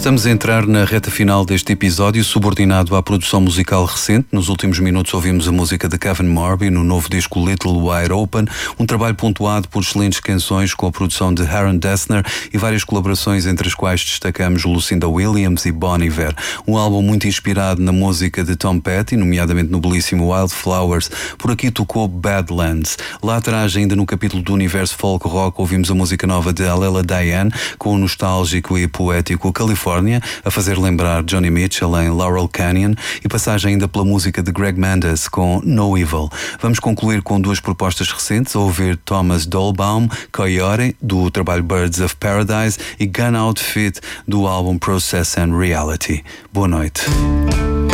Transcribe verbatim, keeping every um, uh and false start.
Estamos a entrar na reta final deste episódio, subordinado à produção musical recente. Nos últimos minutos ouvimos a música de Kevin Morby no novo disco Little Wide Open, um trabalho pontuado por excelentes canções com a produção de Aaron Dessner e várias colaborações, entre as quais destacamos Lucinda Williams e Bon Iver. Um álbum muito inspirado na música de Tom Petty, nomeadamente no belíssimo Wildflowers. Por aqui tocou Badlands. Lá atrás, ainda no capítulo do universo folk rock, ouvimos a música nova de Alela Diane, com o nostálgico e poético California, a fazer lembrar Johnny Mitchell em Laurel Canyon, e passagem ainda pela música de Greg Mendes com No Evil. Vamos concluir com duas propostas recentes, a ouvir Thomas Dolbaum, Coyote, do trabalho Birds of Paradise, e Gun Outfit, do álbum Process and Reality. Boa noite.